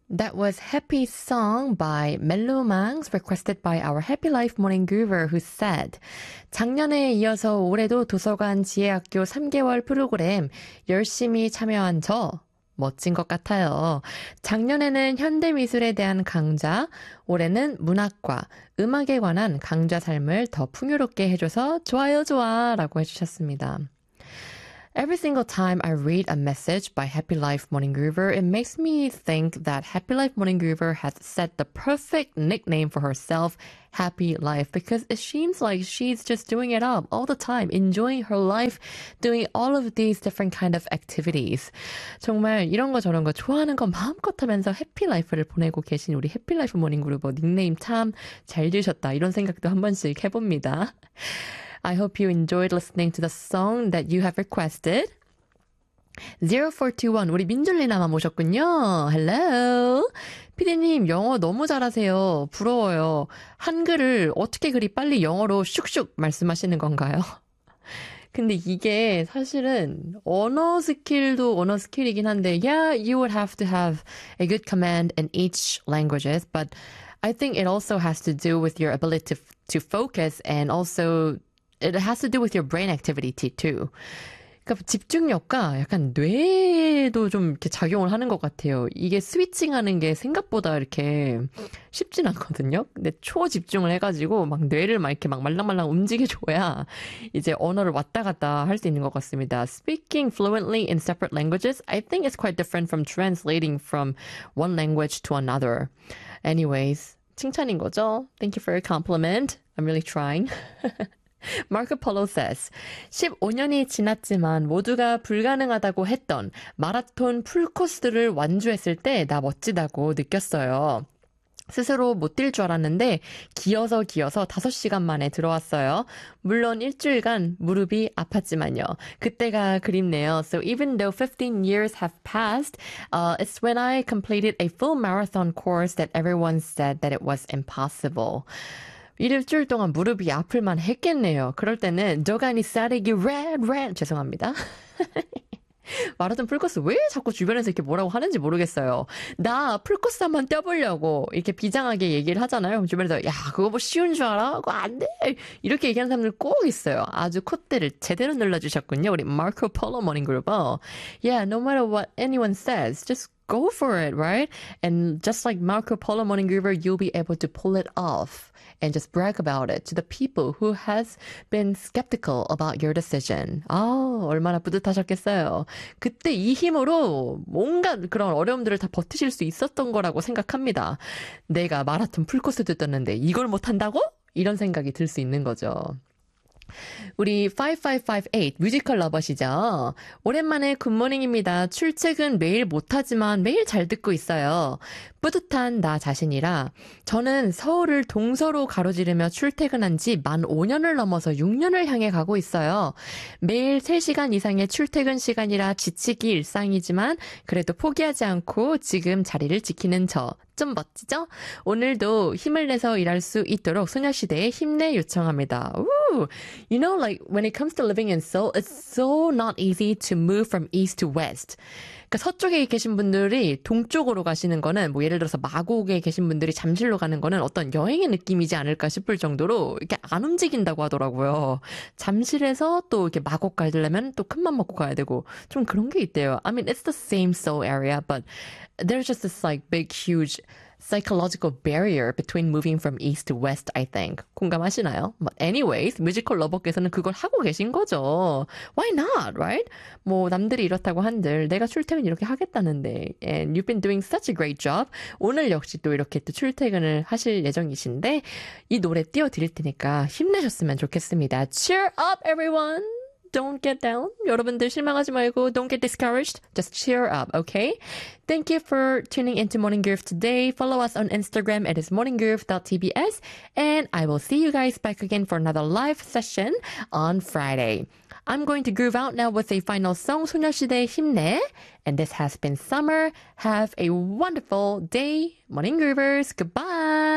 That was Happy Song by Melomangs, requested by our Happy Life Morning Groover, who said, 작년에 이어서 올해도 도서관 지혜학교 3개월 프로그램 열심히 참여한 저, 멋진 것 같아요. 작년에는 현대미술에 대한 강좌, 올해는 문학과 음악에 관한 강좌 삶을 더 풍요롭게 해줘서 좋아요, 좋아 라고 해주셨습니다. Every single time I read a message by Happy Life Morning Groover, it makes me think that Happy Life Morning Groover has set the perfect nickname for herself, Happy Life, because it seems like she's just doing it up all the time, enjoying her life, doing all of these different kind of activities. 정말 이런 거 저런 거 좋아하는 거 마음껏 하면서 해피 라이프를 보내고 계신 우리 해피 라이프 모닝 그루버 닉네임 참 잘 지으셨다. 이런 생각도 한 번씩 해봅니다. I hope you enjoyed listening to the song that you have requested. 0421, 우리 민줄리나마 모셨군요. Hello. 피디님, 영어 너무 잘하세요. 부러워요. 한글을 어떻게 그리 빨리 영어로 슉슉 말씀하시는 건가요? 근데 이게 사실은 언어 스킬도 언어 스킬이긴 한데, yeah, you would have to have a good command in each languages, but I think it also has to do with your ability to focus and also it has to do with your brain activity too. 그러니까 집중력과 약간 뇌에도 좀 이렇게 작용을 하는 것 같아요. 이게 스위칭하는 게 생각보다 이렇게 쉽진 않거든요. 근데 초집중을 해가지고 막 뇌를 막 이렇게 막 말랑말랑 움직여줘야 이제 언어를 왔다 갔다 할 수 있는 것 같습니다. Speaking fluently in separate languages, I think it's quite different from translating from one language to another. Anyways, 칭찬인 거죠? Thank you for your compliment. I'm really trying. Marco Polo says, 15년이 지났지만 모두가 불가능하다고 했던 마라톤 풀코스를 완주했을 때 나 멋지다고 느꼈어요. 스스로 못 뛸 줄 알았는데 기어서 5시간 만에 들어왔어요. 물론 일주일간 무릎이 아팠지만요. 그때가 그립네요. So even though 15 years have passed, it's when I completed a full marathon course that everyone said that it was impossible. 일주일 동안 무릎이 아플만 했겠네요. 그럴 때는 저간이 싸대기 red 죄송합니다. 마라톤 풀코스 왜 자꾸 주변에서 이렇게 뭐라고 하는지 모르겠어요. 나 풀코스 한번 뛰어보려고 이렇게 비장하게 얘기를 하잖아요. 주변에서 야 그거 뭐 쉬운 줄 알아? 그거 안 돼. 이렇게 얘기하는 사람들 꼭 있어요. 아주 콧대를 제대로 눌러주셨군요. 우리 마르코 폴로 모닝 그룹어. Yeah, no matter what anyone says, just go for it, right? And just like Marco Polo Morning Groover, you'll be able to pull it off and just brag about it to the people who has been skeptical about your decision. 아, 얼마나 뿌듯하셨겠어요. 그때 이 힘으로 뭔가 그런 어려움들을 다 버티실 수 있었던 거라고 생각합니다. 내가 마라톤 풀코스도 떴는데 이걸 못한다고? 이런 생각이 들 수 있는 거죠. 우리 5558 뮤지컬 러버시죠? 오랜만에 굿모닝입니다. 출첵은 매일 못하지만 매일 잘 듣고 있어요. 뿌듯한 나 자신이라 저는 서울을 동서로 가로지르며 출퇴근한 지 만 5년을 넘어서 6년을 향해 가고 있어요. 매일 3시간 이상의 출퇴근 시간이라 지치기 일상이지만 그래도 포기하지 않고 지금 자리를 지키는 저. 좀 멋지죠? 오늘도 힘을 내서 일할 수 있도록 소녀시대에 힘내 요청합니다. Ooh, you know, like when it comes to living in Seoul, it's so not easy to move from east to west. 그러니까 서쪽에 계신 분들이 동쪽으로 가시는 거는 뭐 예를 들어서 마곡에 계신 분들이 잠실로 가는 거는 어떤 여행의 느낌이지 않을까 싶을 정도로 이렇게 안 움직인다고 하더라고요. 잠실에서 또 이렇게 마곡 가려면 또 큰맘 먹고 가야 되고 좀 그런 게 있대요. I mean, it's the same Seoul area, but there's just this like big, huge psychological barrier between moving from east to west, I think. 공감하시나요? But anyways, 뮤지컬 러버께서는 그걸 하고 계신 거죠. Why not, right? 뭐 남들이 이렇다고 한들 내가 출퇴근 이렇게 하겠다는데 and you've been doing such a great job. 오늘 역시 또 이렇게 또 출퇴근을 하실 예정이신데 이 노래 띄워드릴 테니까 힘내셨으면 좋겠습니다. Cheer up, everyone! Don't get down. 여러분들 실망하지 말고 don't get discouraged. Just cheer up, okay? Thank you for tuning into Morning Groove today. Follow us on Instagram at morninggroove.tbs and I will see you guys back again for another live session on Friday. I'm going to groove out now with a final song, 소녀시대의 힘내. And this has been Summer. Have a wonderful day, Morning Groovers. Goodbye.